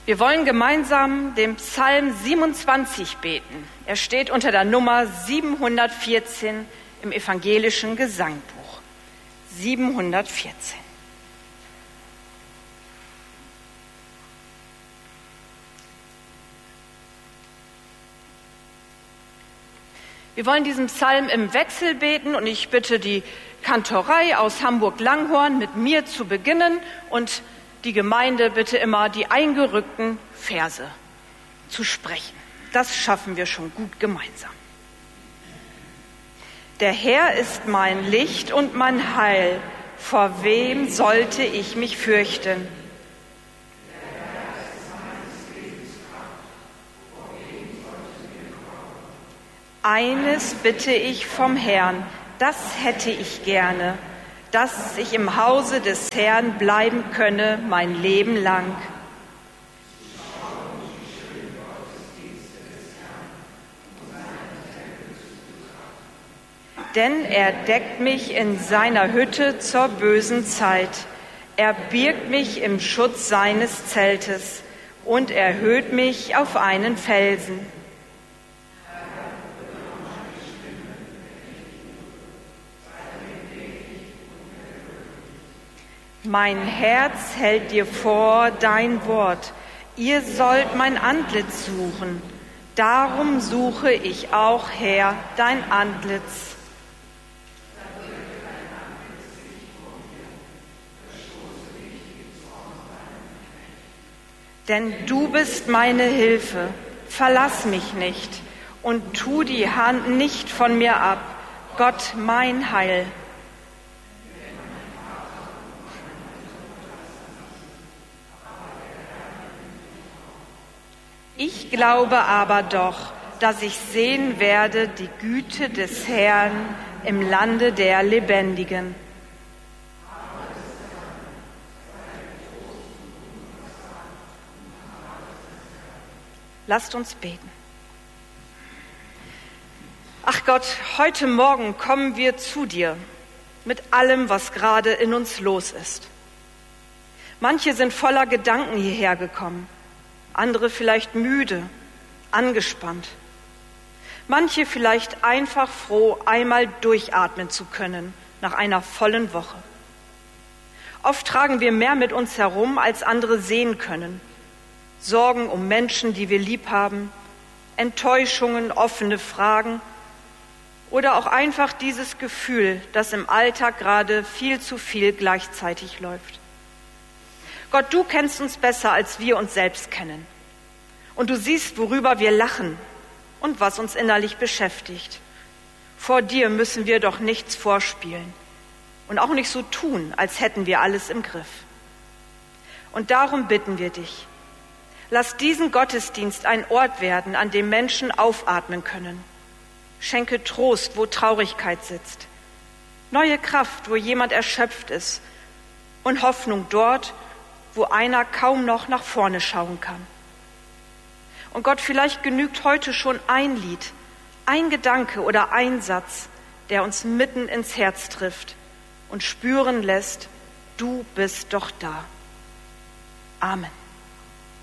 Wir wollen gemeinsam den Psalm 27 beten. Er steht unter der Nummer 714 im evangelischen Gesangbuch. 714. Wir wollen diesen Psalm im Wechsel beten und ich bitte die Kantorei aus Hamburg-Langhorn mit mir zu beginnen und die Gemeinde bitte immer die eingerückten Verse zu sprechen. Das schaffen wir schon gut gemeinsam. Der Herr ist mein Licht und mein Heil, vor wem sollte ich mich fürchten? Eines bitte ich vom Herrn, das hätte ich gerne, dass ich im Hause des Herrn bleiben könne mein Leben lang. Denn er deckt mich in seiner Hütte zur bösen Zeit. Er birgt mich im Schutz seines Zeltes und erhöht mich auf einen Felsen. Mein Herz hält dir vor dein Wort. Ihr sollt mein Antlitz suchen. Darum suche ich auch, Herr, dein Antlitz. Denn du bist meine Hilfe. Verlass mich nicht und tu die Hand nicht von mir ab. Gott, mein Heil. Ich glaube aber doch, dass ich sehen werde die Güte des Herrn im Lande der Lebendigen. Lasst uns beten. Ach Gott, heute Morgen kommen wir zu dir mit allem, was gerade in uns los ist. Manche sind voller Gedanken hierher gekommen. Andere vielleicht müde, angespannt. Manche vielleicht einfach froh, einmal durchatmen zu können nach einer vollen Woche. Oft tragen wir mehr mit uns herum, als andere sehen können. Sorgen um Menschen, die wir lieb haben, Enttäuschungen, offene Fragen oder auch einfach dieses Gefühl, dass im Alltag gerade viel zu viel gleichzeitig läuft. Gott, du kennst uns besser, als wir uns selbst kennen. Und du siehst, worüber wir lachen und was uns innerlich beschäftigt. Vor dir müssen wir doch nichts vorspielen und auch nicht so tun, als hätten wir alles im Griff. Und darum bitten wir dich, lass diesen Gottesdienst ein Ort werden, an dem Menschen aufatmen können. Schenke Trost, wo Traurigkeit sitzt, neue Kraft, wo jemand erschöpft ist und Hoffnung dort, wo einer kaum noch nach vorne schauen kann. Und Gott, vielleicht genügt heute schon ein Lied, ein Gedanke oder ein Satz, der uns mitten ins Herz trifft und spüren lässt, du bist doch da. Amen.